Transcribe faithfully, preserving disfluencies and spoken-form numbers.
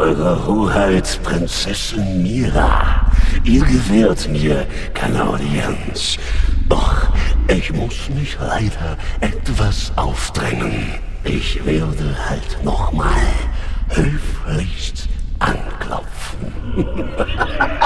Eure Hoheit, Prinzessin Mira. Ihr gewährt mir keine Audienz. Doch ich muss mich leider etwas aufdrängen. Ich werde halt nochmal höflichst anklopfen.